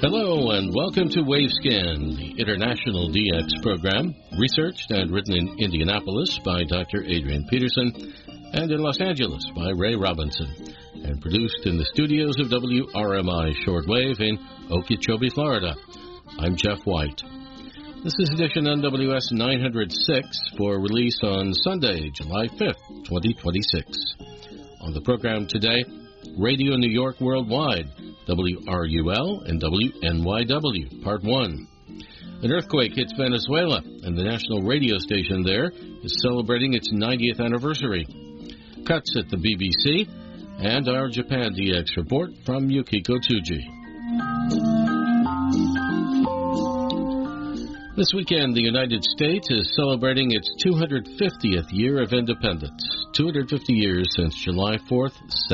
Hello and welcome to Wavescan, the International DX program, researched and written in Indianapolis by Dr. Adrian Peterson and in Los Angeles by Ray Robinson, and produced in the studios of WRMI Shortwave in Okeechobee, Florida. I'm Jeff White. This is edition NWS 906 for release on Sunday, July 5th, 2026. On the program today, Radio New York Worldwide, WRUL and WNYW, Part 1. An earthquake hits Venezuela, and the national radio station there is celebrating its 90th anniversary. Cuts at the BBC, and our Japan DX report from Yukiko Tsuji. This weekend, the United States is celebrating its 250th year of independence, 250 years since July 4th,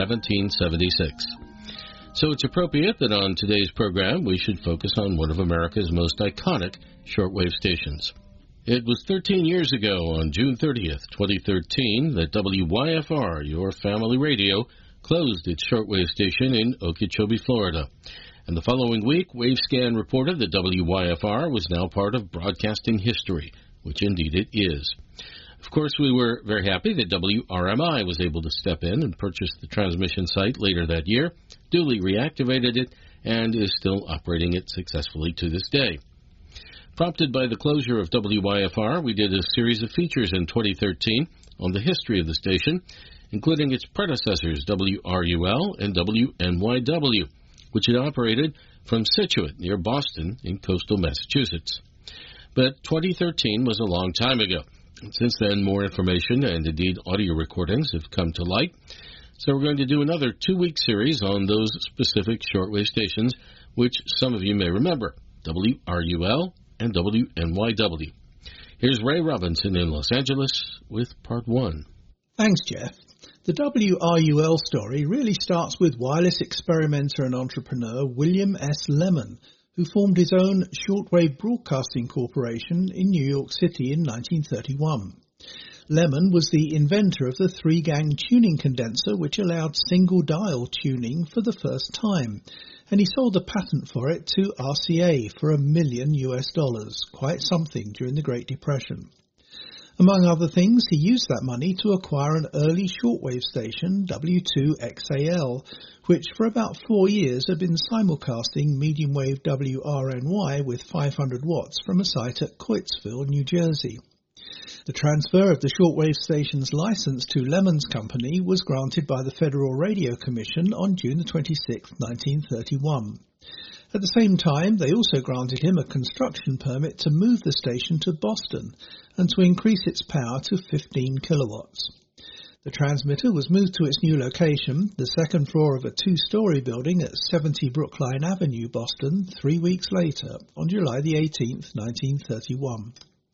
1776. So it's appropriate that on today's program we should focus on one of America's most iconic shortwave stations. It was 13 years ago, on June 30th, 2013, that WYFR, your family radio, closed its shortwave station in Okeechobee, Florida. And the following week, Wavescan reported that WYFR was now part of broadcasting history, which indeed it is. Of course, we were very happy that WRMI was able to step in and purchase the transmission site later that year, duly reactivated it, and is still operating it successfully to this day. Prompted by the closure of WYFR, we did a series of features in 2013 on the history of the station, including its predecessors, WRUL and WNYW, which had operated from Scituate, near Boston, in coastal Massachusetts. But 2013 was a long time ago. Since then, more information and indeed audio recordings have come to light. So we're going to do another 2-week series on those specific shortwave stations, which some of you may remember, WRUL and WNYW. Here's Ray Robinson in Los Angeles with Part 1. Thanks, Jeff. The WRUL story really starts with wireless experimenter and entrepreneur William S. Lemon, who formed his own Shortwave Broadcasting Corporation in New York City in 1931. Lemon was the inventor of the 3-gang tuning condenser, which allowed single-dial tuning for the first time, and he sold a patent for it to RCA for $1 million, quite something during the Great Depression. Among other things, he used that money to acquire an early shortwave station, W2XAL, which for about 4 years had been simulcasting medium wave WRNY with 500 watts from a site at Coatesville, New Jersey. The transfer of the shortwave station's license to Lemon's company was granted by the Federal Radio Commission on June 26, 1931. At the same time, they also granted him a construction permit to move the station to Boston and to increase its power to 15 kilowatts. The transmitter was moved to its new location, the second floor of a 2-story building at 70 Brookline Avenue, Boston, 3 weeks later, on July the 18th, 1931.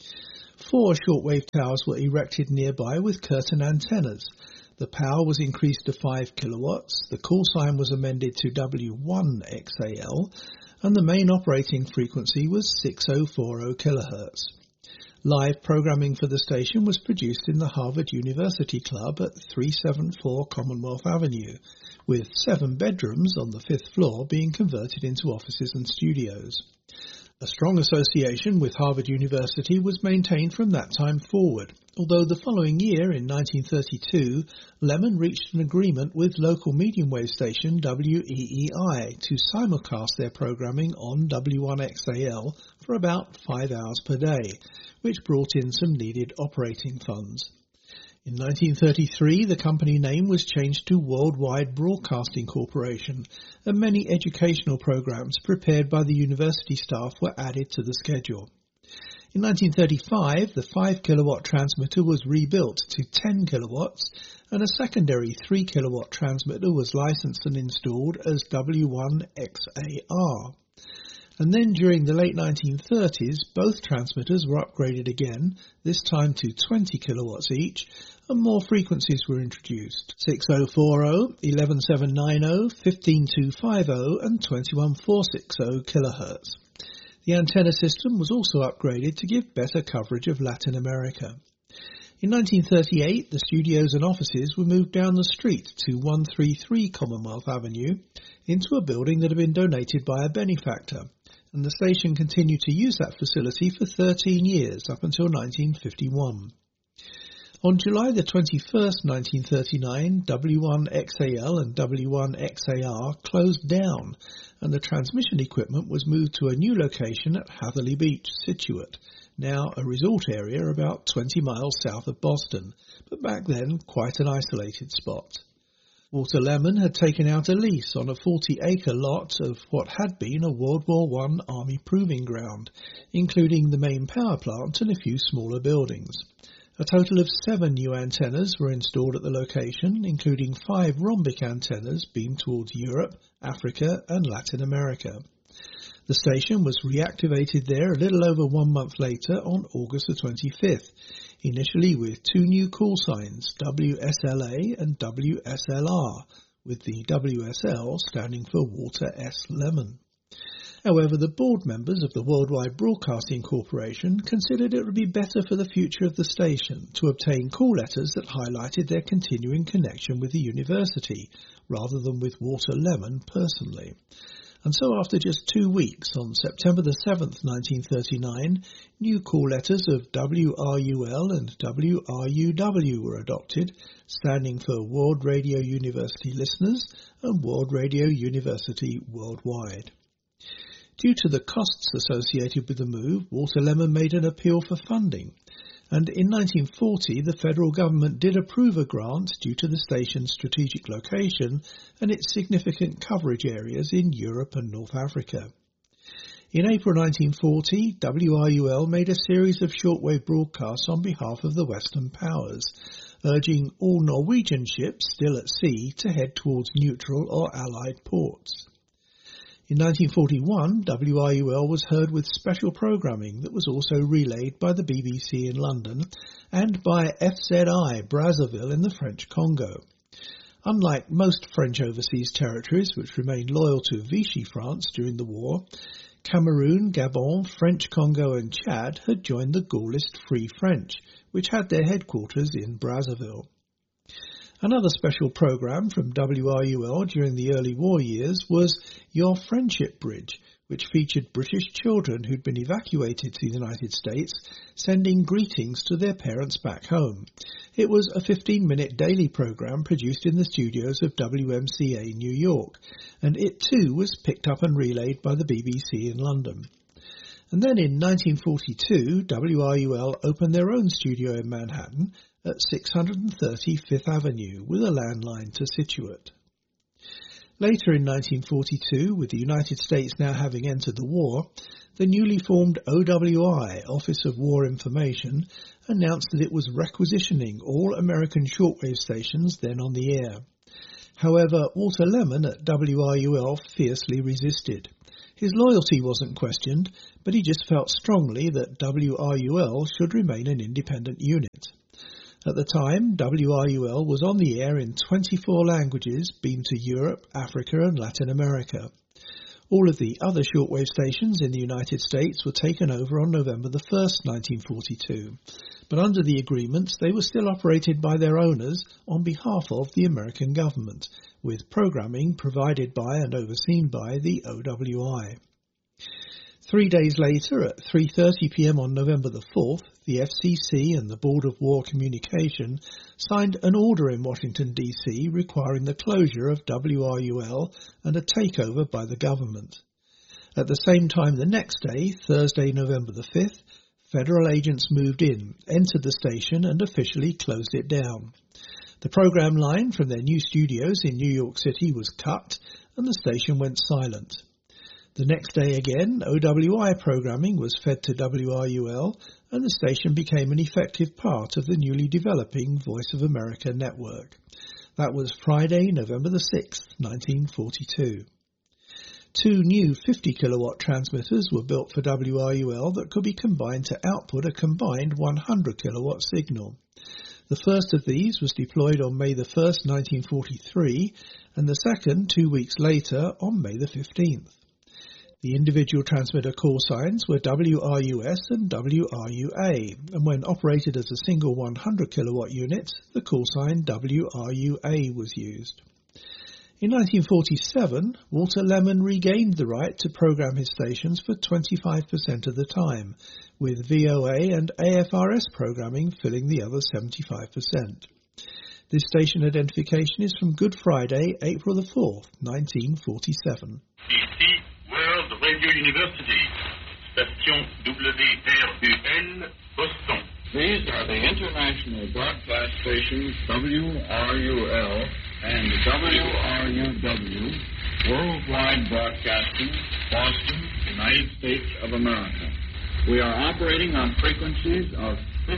4 shortwave towers were erected nearby with curtain antennas. The power was increased to 5 kilowatts, the call sign was amended to W1XAL, and the main operating frequency was 6040 kilohertz. Live programming for the station was produced in the Harvard University Club at 374 Commonwealth Avenue, with 7 bedrooms on the 5th floor being converted into offices and studios. A strong association with Harvard University was maintained from that time forward, although the following year, in 1932, Lemon reached an agreement with local medium wave station WEEI to simulcast their programming on W1XAL for about 5 hours per day, which brought in some needed operating funds. In 1933, the company name was changed to Worldwide Broadcasting Corporation, and many educational programs prepared by the university staff were added to the schedule. In 1935, the 5-kilowatt transmitter was rebuilt to 10 kilowatts, and a secondary 3-kilowatt transmitter was licensed and installed as W1XAR. And then during the late 1930s, both transmitters were upgraded again, this time to 20 kilowatts each, and more frequencies were introduced: 6040, 11790, 15250 and 21460 kilohertz. The antenna system was also upgraded to give better coverage of Latin America. In 1938, the studios and offices were moved down the street to 133 Commonwealth Avenue into a building that had been donated by a benefactor, and the station continued to use that facility for 13 years up until 1951. On July the 21st, 1939, W1XAL and W1XAR closed down, and the transmission equipment was moved to a new location at Hatherley Beach, Scituate, now a resort area about 20 miles south of Boston, but back then quite an isolated spot. Walter Lemon had taken out a lease on a 40-acre lot of what had been a World War I Army proving ground, including the main power plant and a few smaller buildings. A total of 7 new antennas were installed at the location, including 5 rhombic antennas beamed towards Europe, Africa and Latin America. The station was reactivated there a little over 1 month later on August the 25th, initially with 2 new call signs, WSLA and WSLR, with the WSL standing for Walter S. Lemon. However, the board members of the Worldwide Broadcasting Corporation considered it would be better for the future of the station to obtain call letters that highlighted their continuing connection with the university, rather than with Walter Lemon personally. And so after just 2 weeks, on September the 7th, 1939, new call letters of WRUL and WRUW were adopted, standing for World Radio University Listeners and World Radio University Worldwide. Due to the costs associated with the move, Walter Lemon made an appeal for funding, and in 1940 the federal government did approve a grant due to the station's strategic location and its significant coverage areas in Europe and North Africa. In April 1940, WRUL made a series of shortwave broadcasts on behalf of the Western powers, urging all Norwegian ships still at sea to head towards neutral or Allied ports. In 1941, WRUL was heard with special programming that was also relayed by the BBC in London and by FZI Brazzaville in the French Congo. Unlike most French overseas territories which remained loyal to Vichy France during the war, Cameroon, Gabon, French Congo and Chad had joined the Gaullist Free French, which had their headquarters in Brazzaville. Another special programme from WRUL during the early war years was Your Friendship Bridge, which featured British children who'd been evacuated to the United States, sending greetings to their parents back home. It was a 15-minute daily programme produced in the studios of WMCA New York, and it too was picked up and relayed by the BBC in London. And then in 1942, WRUL opened their own studio in Manhattan at 630 Fifth Avenue with a landline to Scituate. Later in 1942, with the United States now having entered the war, the newly formed OWI, Office of War Information, announced that it was requisitioning all American shortwave stations then on the air. However, Walter Lemon at WRUL fiercely resisted. His loyalty wasn't questioned, but he just felt strongly that WRUL should remain an independent unit. At the time, WRUL was on the air in 24 languages, beamed to Europe, Africa and Latin America. All of the other shortwave stations in the United States were taken over on November the 1st, 1942, but under the agreements they were still operated by their owners on behalf of the American government, with programming provided by and overseen by the OWI. 3 days later, at 3:30 p.m. on November the 4th, the FCC and the Board of War Communication signed an order in Washington, D.C. requiring the closure of WRUL and a takeover by the government. At the same time the next day, Thursday, November the 5th, federal agents moved in, entered the station and officially closed it down. The program line from their new studios in New York City was cut and the station went silent. The next day again, OWI programming was fed to WRUL and the station became an effective part of the newly developing Voice of America network. That was Friday, November the 6th, 1942. 2 new 50-kilowatt transmitters were built for WRUL that could be combined to output a combined 100-kilowatt signal. The first of these was deployed on May the 1st, 1943, and the second 2 weeks later on May the 15th. The individual transmitter call signs were WRUS and WRUA, and when operated as a single 100 kilowatt unit, the call sign WRUA was used. In 1947, Walter Lemon regained the right to program his stations for 25% of the time, with VOA and AFRS programming filling the other 75%. This station identification is from Good Friday, April the 4th, 1947. Ici, World Radio University, station WRUL, Boston. These are the international broadcast stations WRUL and WRUW, Worldwide Broadcasting, Boston, United States of America. We are operating on frequencies of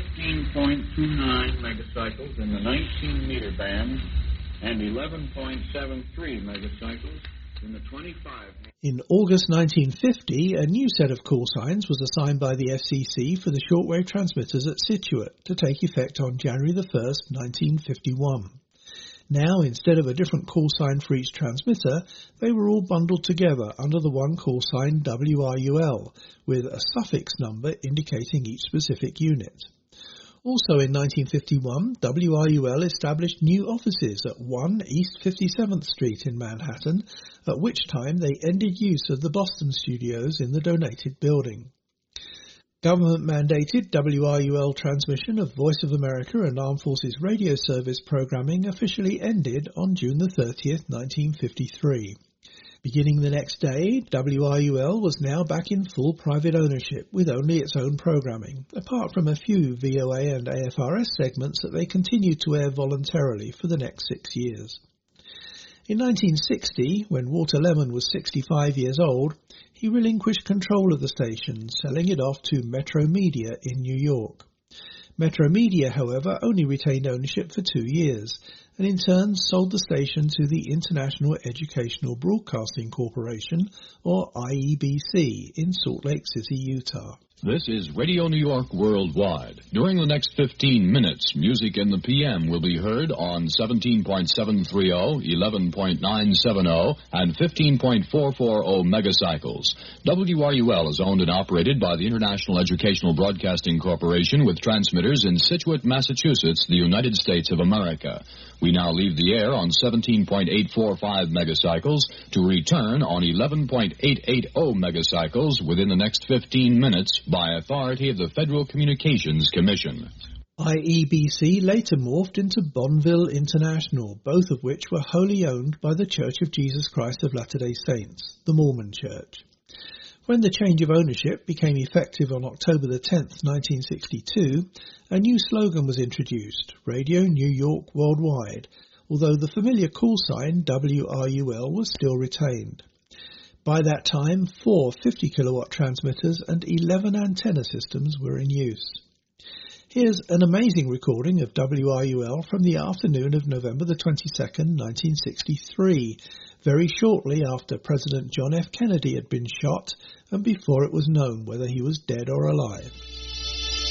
15.29 megacycles in the 19-meter band and 11.73 megacycles in the 25. In August 1950, a new set of call signs was assigned by the FCC for the shortwave transmitters at Scituate to take effect on January the 1st, 1951. Now, instead of a different call sign for each transmitter, they were all bundled together under the one call sign WRUL, with a suffix number indicating each specific unit. Also in 1951, WRUL established new offices at 1 East 57th Street in Manhattan, at which time they ended use of the Boston studios in the donated building. Government-mandated WRUL transmission of Voice of America and Armed Forces Radio Service programming officially ended on June the 30th, 1953. Beginning the next day, WRUL was now back in full private ownership with only its own programming, apart from a few VOA and AFRS segments that they continued to air voluntarily for the next 6 years. In 1960, when Walter Lemon was 65 years old, he relinquished control of the station, selling it off to Metro Media in New York. Metro Media, however, only retained ownership for 2 years, and in turn sold the station to the International Educational Broadcasting Corporation, or IEBC, in Salt Lake City, Utah. This is Radio New York Worldwide. During the next 15 minutes, music in the PM will be heard on 17.730, 11.970, and 15.440 megacycles. WRUL is owned and operated by the International Educational Broadcasting Corporation with transmitters in Scituate, Massachusetts, the United States of America. We now leave the air on 17.845 megacycles to return on 11.880 megacycles within the next 15 minutes by authority of the Federal Communications Commission. IEBC later morphed into Bonneville International, both of which were wholly owned by the Church of Jesus Christ of Latter-day Saints, the Mormon Church. When the change of ownership became effective on October the 10th, 1962, a new slogan was introduced, Radio New York Worldwide, although the familiar call sign WRUL was still retained. By that time, 4 50-kilowatt transmitters and 11 antenna systems were in use. Here's an amazing recording of WRUL from the afternoon of November the 22nd, 1963, very shortly after President John F. Kennedy had been shot and before it was known whether he was dead or alive.